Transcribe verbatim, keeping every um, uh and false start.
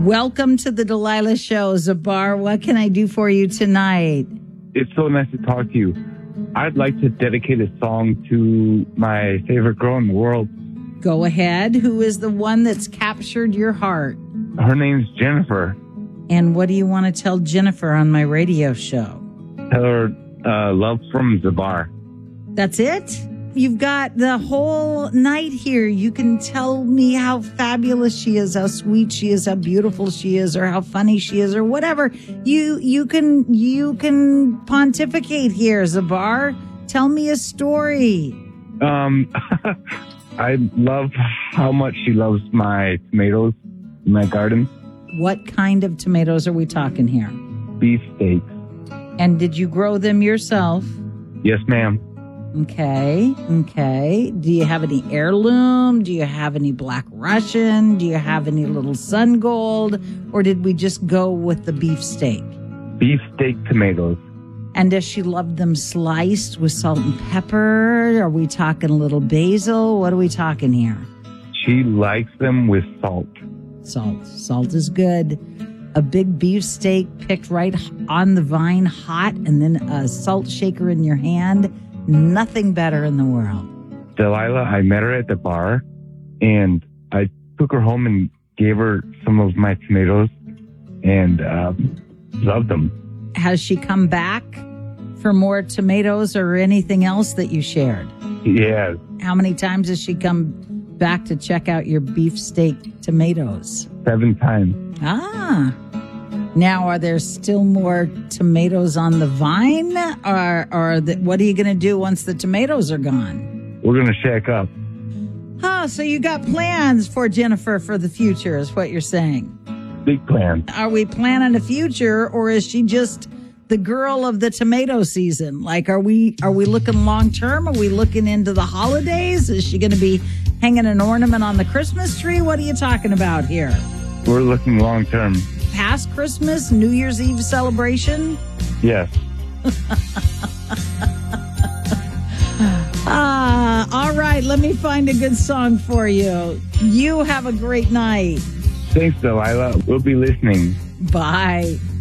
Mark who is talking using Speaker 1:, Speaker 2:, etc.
Speaker 1: Welcome to the Delilah Show, Zabar. What can I do for you tonight?
Speaker 2: It's so nice to talk to you. I'd like to dedicate a song to my favorite girl in the world.
Speaker 1: Go ahead. Who is the one that's captured your heart?
Speaker 2: Her name's Jennifer.
Speaker 1: And what do you want to tell Jennifer on my radio show?
Speaker 2: Tell her uh, love from Zabar.
Speaker 1: That's it? You've got the whole night here. You can tell me how fabulous she is, how sweet she is, how beautiful she is, or how funny she is, or whatever. You you can you can pontificate here, Zabar. Tell me a story.
Speaker 2: Um, I love how much she loves my tomatoes in my garden.
Speaker 1: What kind of tomatoes are we talking here?
Speaker 2: Beef steaks.
Speaker 1: And did you grow them yourself?
Speaker 2: Yes, ma'am.
Speaker 1: Okay, okay. Do you have any heirloom? Do you have any Black Russian? Do you have any little sun gold? Or did we just go with the beef steak?
Speaker 2: Beef steak tomatoes.
Speaker 1: And does she love them sliced with salt and pepper? Are we talking a little basil? What are we talking here?
Speaker 2: She likes them with salt.
Speaker 1: Salt. Salt is good. A big beef steak picked right on the vine, hot, and then a salt shaker in your hand. Nothing better in the world.
Speaker 2: Delilah, I met her at the bar, and I took her home and gave her some of my tomatoes, and um, loved them.
Speaker 1: Has she come back for more tomatoes or anything else that you shared?
Speaker 2: Yes.
Speaker 1: How many times has she come back to check out your beefsteak tomatoes?
Speaker 2: Seven times.
Speaker 1: Ah. Now, are there still more tomatoes on the vine? Or, or the, what are you going to do once the tomatoes are gone?
Speaker 2: We're going to shack up.
Speaker 1: Oh, so you got plans for Jennifer for the future is what you're saying.
Speaker 2: Big plans.
Speaker 1: Are we planning a future, or is she just the girl of the tomato season? Like, are we are we looking long term? Are we looking into the holidays? Is she going to be hanging an ornament on the Christmas tree? What are you talking about here?
Speaker 2: We're looking long term.
Speaker 1: Past Christmas, New Year's Eve celebration?
Speaker 2: Yes.
Speaker 1: Ah, all right. Let me find a good song for you. You have a great night.
Speaker 2: Thanks, Delilah. We'll be listening.
Speaker 1: Bye.